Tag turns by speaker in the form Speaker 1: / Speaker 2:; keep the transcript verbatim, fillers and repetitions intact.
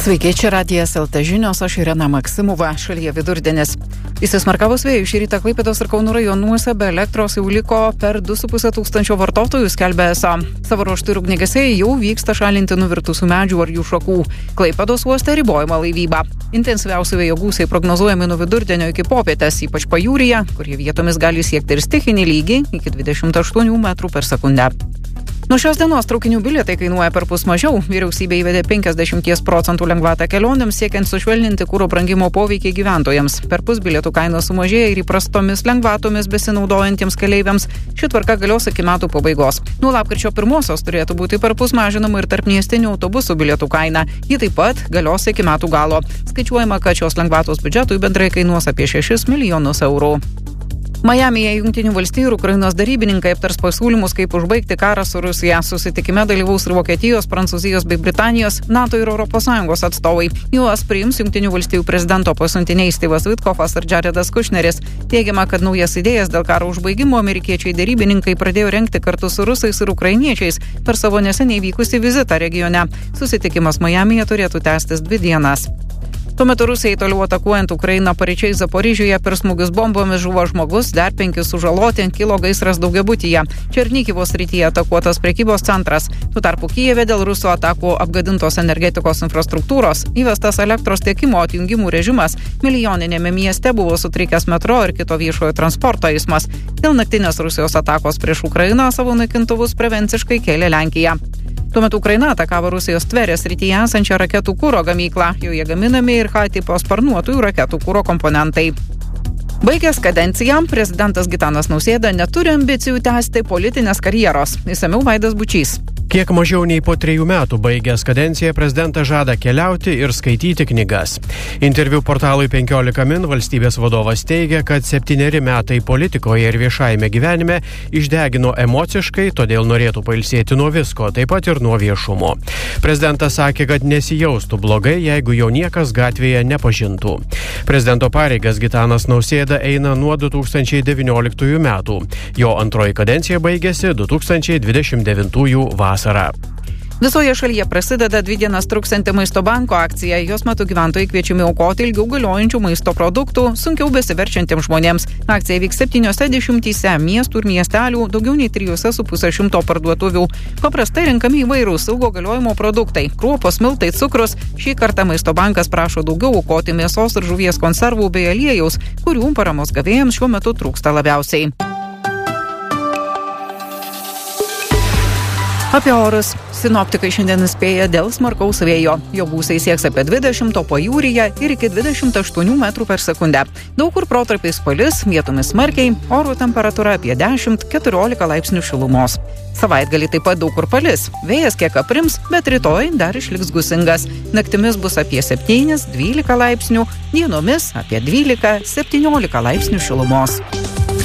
Speaker 1: Sveiki, čia Radijas L T žinios, aš Irena Maksimova, šalyje vidurdienis. Įsismarkavus vėjui šį rytą Klaipėdos ir Kauno rajonuose be elektros jau liko per du su puse tūkstančio vartotojų, skelbia E S A. Savo ruožtu ir ugniagesiai jau vyksta šalinti nuvirtusių medžių ar jų šakų. Klaipėdos uoste ribojama laivyba. Intensyviausi vėjo gūsiai prognozuojami nuo vidurdienio iki popietės, ypač pajūryje, kurie vietomis gali siekti ir stichinį lygį iki dvidešimt aštuonių metrų per sekundę. Nuo šios dienos traukinių bilietai kainuoja perpus mažiau. Vyriausybė įvedė penkiasdešimt procentų lengvatą kelionėms, siekiant sušvelninti kuro brangimo poveikį gyventojams. Perpus bilietų kainos sumažėja ir įprastomis lengvatomis besinaudojantiems keleiviams. Ši tvarka galios iki metų pabaigos. Nuo lapkričio pirmosios turėtų būti perpus mažinama ir tarpmiestinių autobusų bilietų kaina. Ji taip pat galios iki metų galo. Skaičiuojama, kad šios lengvatos biudžetui bendrai kainuos apie šešis milijonus eurų. Majamyje Jungtinių valstijų ir Ukrainos darybininkai aptars pasiūlymus, kaip užbaigti karą su Rusija. Susitikime dalyvaus ir Vokietijos, Prancūzijos bei Britanijos, NATO ir Europos Sąjungos atstovai. Juos priims Jungtinių valstijų prezidento pasiuntiniai Styvas Vitkofas ir Jaredas Kušneris. Teigiama, kad naujas idėjas dėl karo užbaigimo amerikiečiai darybininkai pradėjo rengti kartu su rusais ir ukrainiečiais per savo neseniai vykusį vizitą regione. Susitikimas Majamyje turėtų tęstis dvi dienas. Tuo metu Rusijai toliau atakuojant Ukrainą paryčiai Zaporižiuje per smūgius bombomis žuvo žmogus, dar penki sužaloti, kilo gaisras daugiabutyje. Černykivo srityje atakuotas prekybos centras. Tuo tarpu Kijeve dėl rusų atakų apgadintos energetikos infrastruktūros, įvestas elektros tiekimo atjungimų režimas, milijoninėme mieste buvo sutrikęs metro ir kito viešojo transporto eismas. Dėl naktinės Rusijos atakos prieš Ukrainą savo naikintuvus prevenciškai kėlė Lenkija. Tuo metu Ukraina atakavo Rusijos Tverės srityje esančią raketų kuro gamyklą. Joje gaminami ir H-tipo sparnuotųjų raketų kuro komponentai. Baigęs kadenciją, prezidentas Gitanas Nausėda neturi ambicijų tęsti politinės karjeros. Išsamiau Vaidas Bučys.
Speaker 2: Kiek mažiau nei po trejų metų baigęs kadenciją prezidentas žada keliauti ir skaityti knygas. Interviu portalui penkiolika min valstybės vadovas teigia, kad septyneri metai politikoje ir viešajame gyvenime išdegino emociškai, todėl norėtų pailsėti nuo visko, taip pat ir nuo viešumo. Prezidentas sakė, kad nesijaustų blogai, jeigu jau niekas gatvėje nepažintų. Prezidento pareigas Gitanas Nausėda eina nuo du tūkstančiai devynioliktųjų metų. Jo antroji kadencija baigėsi du tūkstančiai dvidešimt devintųjų vasarą.
Speaker 1: Visoje šalyje prasideda dvi dienas truksianti Maisto banko akcija. Jos metu gyventojai kviečiami aukoti ilgiau galiojančių maisto produktų sunkiau besiverčiantiems žmonėms. Akcija vyks septyniose dešimtyse miestų ir miestelių, daugiau nei trijose su pusė šimto parduotuvių. Paprastai renkami įvairūs ilgo galiojimo produktai – kruopos, miltai, cukrus. Šį kartą Maisto bankas prašo daugiau aukoti mėsos ir žuvies konservų bei aliejaus, kurių paramos gavėjams šiuo metu trūksta labiausiai. Apie orus. Sinoptikai šiandien įspėja dėl smarkaus vėjo. Jo gūsiai sieks apie dvidešimt, o pajūryje ir iki dvidešimt aštuonių metrų per sekundę. Daug kur protarpiais palis, vietomis smarkiai, oro temperatūra apie dešimt keturiolika laipsnių šilumos. Savaitgalį taip pat daug kur palis. Vėjas kiek aprims, bet rytoj dar išliks gūsingas. Naktimis bus apie septyni dvylika laipsnių, dienomis apie dvylika septyniolika laipsnių šilumos.